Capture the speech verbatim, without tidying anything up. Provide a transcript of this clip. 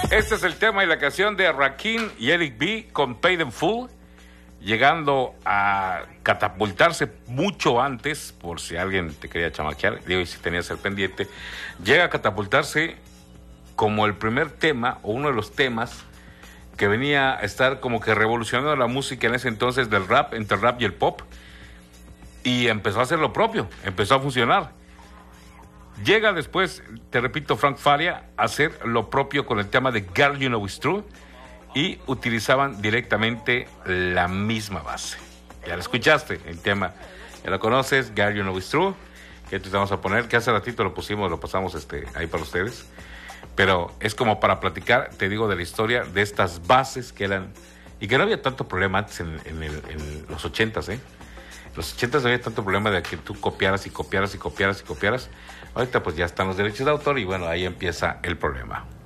Este es el tema y la canción de Rakim y Eric B con Paid in Full, llegando a catapultarse mucho antes, por si alguien te quería chamaquear, digo, y si tenías el pendiente, llega a catapultarse como el primer tema o uno de los temas que venía a estar como que revolucionando la música en ese entonces del rap, entre el rap y el pop, y empezó a hacer lo propio, empezó a funcionar. Llega después, te repito, Frank Faria a hacer lo propio con el tema de Girl You Know It's True, y utilizaban directamente la misma base. Ya lo escuchaste, el tema, ya lo conoces, Girl You Know It's True, que te vamos a poner, que hace ratito lo pusimos, lo pasamos este, ahí para ustedes, pero es como para platicar, te digo, de la historia de estas bases que eran, y que no había tanto problema antes en, en, el, en los ochentas, ¿eh? En los ochentas había tanto problema de que tú copiaras y copiaras y copiaras y copiaras. Ahorita pues ya están los derechos de autor y bueno, ahí empieza el problema.